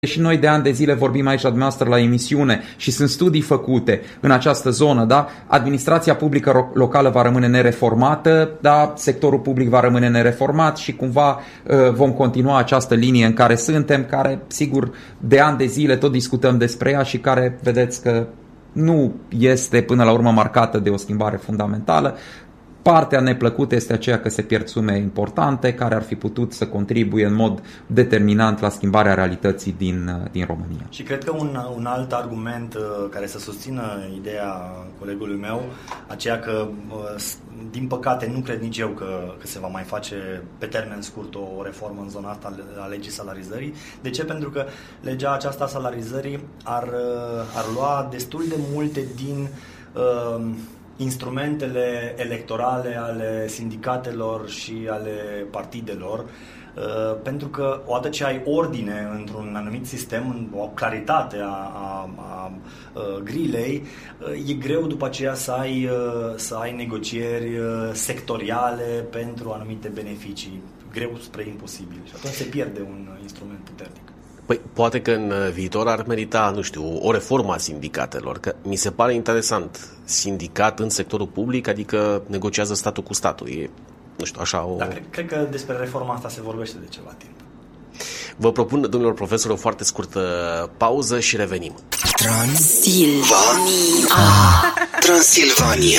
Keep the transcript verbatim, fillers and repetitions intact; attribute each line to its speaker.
Speaker 1: Și noi de ani de zile vorbim aici la dumneavoastră la emisiune și sunt studii făcute în această zonă, da? Administrația publică locală va rămâne nereformată, da? Sectorul public va rămâne nereformat și cumva vom continua această linie în care suntem, care sigur de ani de zile tot discutăm despre ea și care vedeți că nu este până la urmă marcată de o schimbare fundamentală. Partea neplăcută este aceea că se pierd sume importante care ar fi putut să contribuie în mod determinant la schimbarea realității din, din România.
Speaker 2: Și cred că un, un alt argument care să susțină ideea colegului meu, aceea că, din păcate, nu cred nici eu că, că se va mai face pe termen scurt o, o reformă în zona asta a legii salarizării. De ce? Pentru că legea aceasta a salarizării ar, ar lua destul de multe din uh, instrumentele electorale ale sindicatelor și ale partidelor, pentru că odată ce ai ordine într-un anumit sistem, o claritate a, a, a grilei, e greu după aceea să ai, să ai negocieri sectoriale pentru anumite beneficii. Greu spre imposibil. Și atunci se pierde un instrument puternic.
Speaker 3: Păi, poate că în viitor ar merita, nu știu, o reformă a sindicatelor, că mi se pare interesant. Sindicat în sectorul public, adică negociază statul cu statul. E, nu știu, așa o...
Speaker 2: Da, cred, cred că despre reforma asta se vorbește de ceva timp.
Speaker 3: Vă propun, domnilor profesori, o foarte scurtă pauză și revenim.
Speaker 4: Transilvania. Ah. Transilvania.